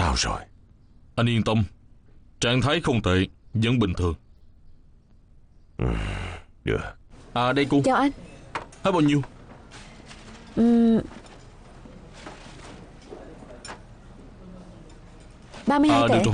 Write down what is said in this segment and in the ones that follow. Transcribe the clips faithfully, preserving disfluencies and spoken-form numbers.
sao rồi? Anh yên tâm, trạng thái không tệ, vẫn bình thường. Ừ, được. À đây cô. Chào anh. Hết bao nhiêu? uhm, ba mươi hai À tệ. được rồi.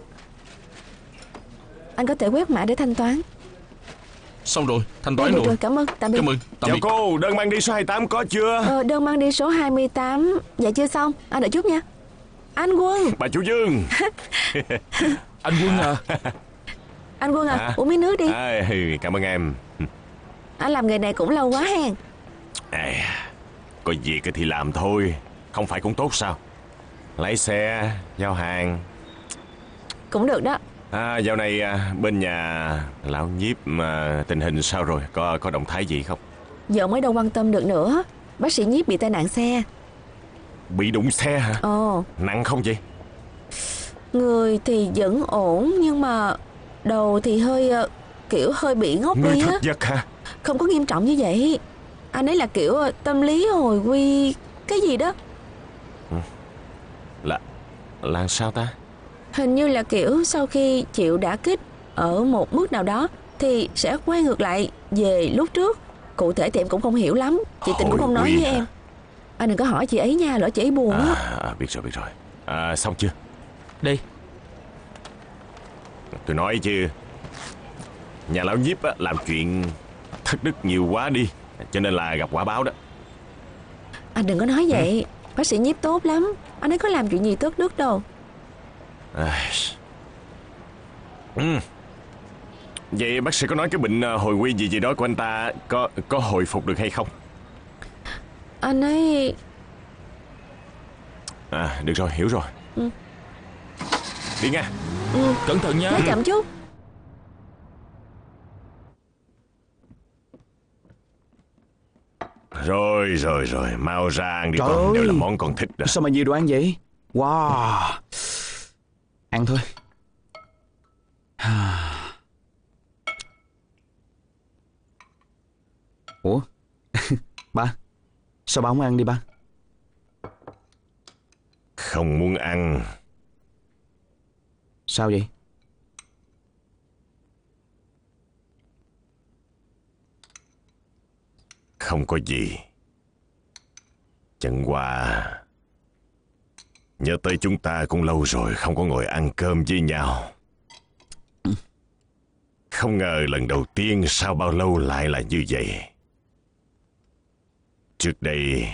Anh có thể quét mã để thanh toán. Xong rồi, thanh Dạ, toán được rồi. rồi, cảm ơn, tạm biệt. Cảm ơn, tạm Chào biệt. cô, đơn mang đi số hai mươi tám có chưa? Ờ, đơn mang đi số hai mươi tám. Dạ chưa xong, anh đợi chút nha. Anh Quân. Bà chủ Dương. Anh Quân à. Anh Quân à, À. uống miếng nước đi. À, cảm ơn em. Anh làm nghề này cũng lâu quá hen. À, có việc thì làm thôi, không phải cũng tốt sao? Lái xe, giao hàng. Cũng được đó. À, dạo này à, bên nhà lão Nhiếp mà tình hình sao rồi? Có có động thái gì không? Giờ mới đâu quan tâm được nữa. Bác sĩ Nhiếp bị tai nạn xe. Bị đụng xe hả? Ồ. Nặng không vậy? Người thì vẫn ổn, nhưng mà đầu thì hơi uh, kiểu hơi bị ngốc Người đi á. thức giấc hả? Không có nghiêm trọng như vậy. Anh ấy là kiểu uh, tâm lý hồi quy cái gì đó. Là là sao ta? Hình như là kiểu sau khi chịu đả kích ở một mức nào đó thì sẽ quay ngược lại về lúc trước. Cụ thể thì em cũng không hiểu lắm. Chị Tình cũng không nói với em. Anh đừng có hỏi chị ấy nha, lỡ chị ấy buồn á. À, biết rồi biết rồi. À, xong chưa? Đây. Tôi nói chứ, nhà lão Nhiếp á, làm chuyện thất đức nhiều quá đi, cho nên là gặp quả báo đó. Anh đừng có nói vậy. ừ. Bác sĩ Nhiếp tốt lắm. Anh ấy có làm chuyện gì tốt đức đâu. À. Ừ. Vậy bác sĩ có nói cái bệnh hồi quy gì gì đó của anh ta có có hồi phục được hay không? Anh ấy... À, được rồi, hiểu rồi. ừ. Đi nha. ừ. Cẩn thận nha. Nói chậm chút. Rồi rồi rồi, mau ra ăn đi Trời con, ơi, đều là món con thích đó. sao mà nhiều đồ ăn vậy? Wow. Ăn thôi. Ủa? Ba, sao ba không ăn đi ba? Không muốn ăn. Sao vậy? Không có gì. Chẳng qua nhớ tới chúng ta cũng lâu rồi không có ngồi ăn cơm với nhau. Không ngờ lần đầu tiên sau bao lâu lại là như vậy. Trước đây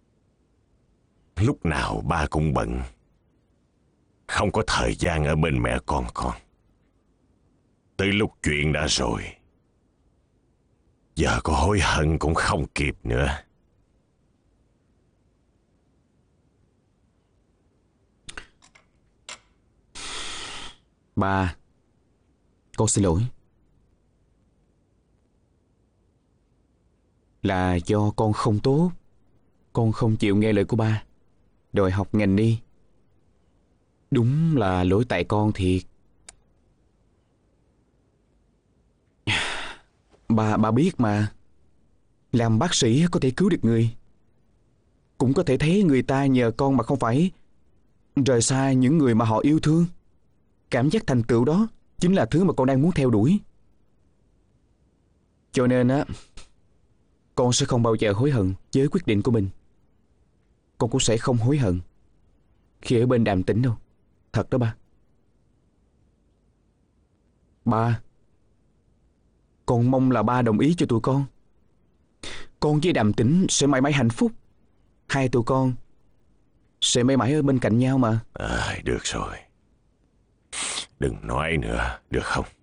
lúc nào ba cũng bận, không có thời gian ở bên mẹ con con. Tới lúc chuyện đã rồi, giờ có hối hận cũng không kịp nữa. Ba, con xin lỗi. Là do con không tốt. Con không chịu nghe lời của ba, đòi học ngành đi. Đúng là lỗi tại con thiệt. Ba, ba biết mà. Làm bác sĩ có thể cứu được người, cũng có thể thấy người ta nhờ con mà không phải rời xa những người mà họ yêu thương. Cảm giác thành tựu đó chính là thứ mà con đang muốn theo đuổi. Cho nên á, con sẽ không bao giờ hối hận với quyết định của mình. Con cũng sẽ không hối hận khi ở bên Đàm Tĩnh đâu. Thật đó ba. Ba, con mong là ba đồng ý cho tụi con. Con với Đàm Tĩnh sẽ mãi mãi hạnh phúc. Hai tụi con sẽ mãi mãi ở bên cạnh nhau mà. À, được rồi. Đừng nói nữa, được không?